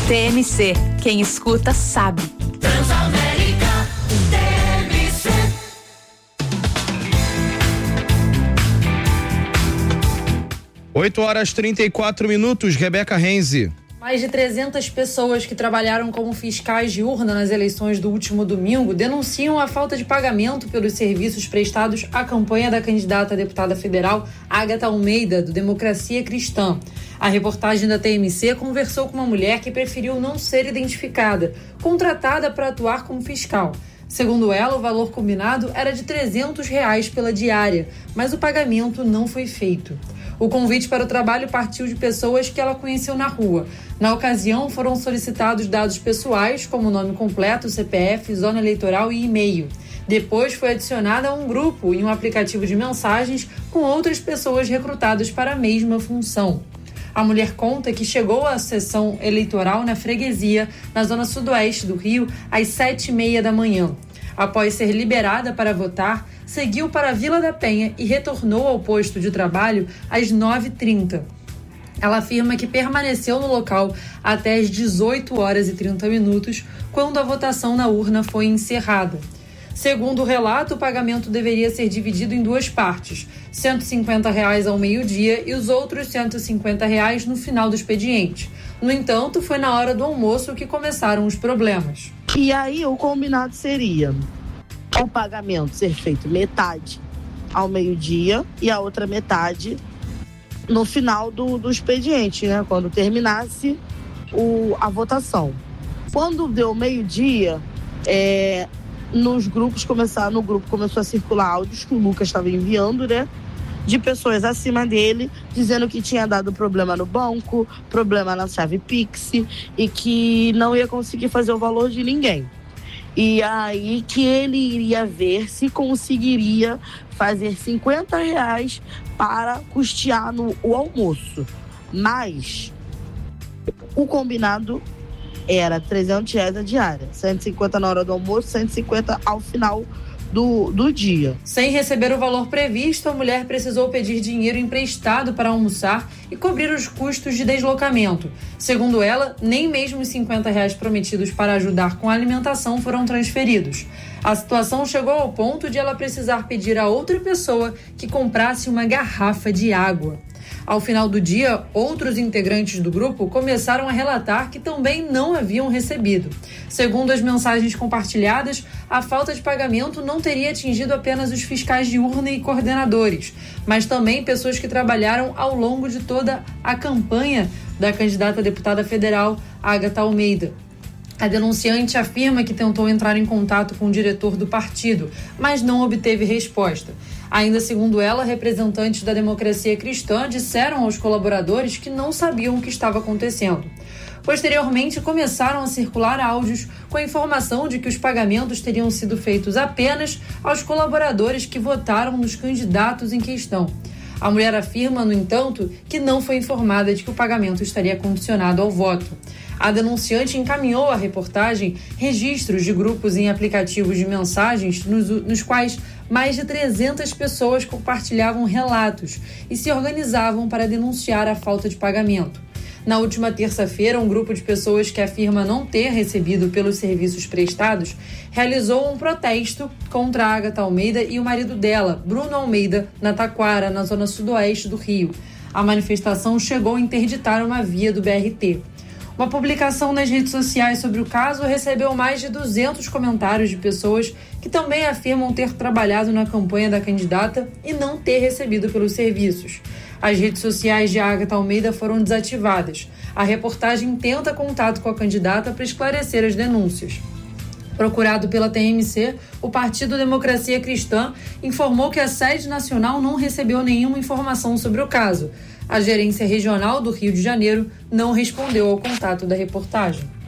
TMC, quem escuta sabe. Transamérica, TMC. Oito horas 34 minutos, Rebeca Renzi. Mais de 300 pessoas que trabalharam como fiscais de urna nas eleições do último domingo denunciam a falta de pagamento pelos serviços prestados à campanha da candidata a deputada federal Agatha Almeida, do Democracia Cristã. A reportagem da TMC conversou com uma mulher que preferiu não ser identificada, contratada para atuar como fiscal. Segundo ela, o valor combinado era de R$300 pela diária, mas o pagamento não foi feito. O convite para o trabalho partiu de pessoas que ela conheceu na rua. Na ocasião, foram solicitados dados pessoais, como nome completo, CPF, zona eleitoral e e-mail. Depois foi adicionada a um grupo em um aplicativo de mensagens com outras pessoas recrutadas para a mesma função. A mulher conta que chegou à sessão eleitoral na freguesia, na zona sudoeste do Rio, às 7h30 da manhã. Após ser liberada para votar, seguiu para a Vila da Penha e retornou ao posto de trabalho às 9h30. Ela afirma que permaneceu no local até às 18h30, quando a votação na urna foi encerrada. Segundo o relato, o pagamento deveria ser dividido em duas partes, R$150 ao meio-dia e os outros R$150 no final do expediente. No entanto, foi na hora do almoço que começaram os problemas. E aí o combinado seria o pagamento ser feito metade ao meio-dia e a outra metade no final do expediente, né? Quando terminasse a votação. Quando deu meio-dia, no grupo começou a circular áudios que o Lucas estava enviando, né? De pessoas acima dele, dizendo que tinha dado problema no banco, problema na chave Pix e que não ia conseguir fazer o valor de ninguém. E aí que ele iria ver se conseguiria fazer R$50 para custear o almoço. Mas o combinado era R$300 a diária, 150 na hora do almoço, 150 ao final do dia. Sem receber o valor previsto, a mulher precisou pedir dinheiro emprestado para almoçar e cobrir os custos de deslocamento. Segundo ela, nem mesmo os R$50 prometidos para ajudar com a alimentação foram transferidos. A situação chegou ao ponto de ela precisar pedir a outra pessoa que comprasse uma garrafa de água. Ao final do dia, outros integrantes do grupo começaram a relatar que também não haviam recebido. Segundo as mensagens compartilhadas, a falta de pagamento não teria atingido apenas os fiscais de urna e coordenadores, mas também pessoas que trabalharam ao longo de toda a campanha da candidata a deputada federal, Agatha Almeida. A denunciante afirma que tentou entrar em contato com o diretor do partido, mas não obteve resposta. Ainda segundo ela, representantes da Democracia Cristã disseram aos colaboradores que não sabiam o que estava acontecendo. Posteriormente, começaram a circular áudios com a informação de que os pagamentos teriam sido feitos apenas aos colaboradores que votaram nos candidatos em questão. A mulher afirma, no entanto, que não foi informada de que o pagamento estaria condicionado ao voto. A denunciante encaminhou à reportagem registros de grupos em aplicativos de mensagens nos quais mais de 300 pessoas compartilhavam relatos e se organizavam para denunciar a falta de pagamento. Na última terça-feira, um grupo de pessoas que afirma não ter recebido pelos serviços prestados realizou um protesto contra a Agatha Almeida e o marido dela, Bruno Almeida, na Taquara, na zona sudoeste do Rio. A manifestação chegou a interditar uma via do BRT. Uma publicação nas redes sociais sobre o caso recebeu mais de 200 comentários de pessoas que também afirmam ter trabalhado na campanha da candidata e não ter recebido pelos serviços. As redes sociais de Agatha Almeida foram desativadas. A reportagem tenta contato com a candidata para esclarecer as denúncias. Procurado pela TMC, o Partido Democracia Cristã informou que a sede nacional não recebeu nenhuma informação sobre o caso. A gerência regional do Rio de Janeiro não respondeu ao contato da reportagem.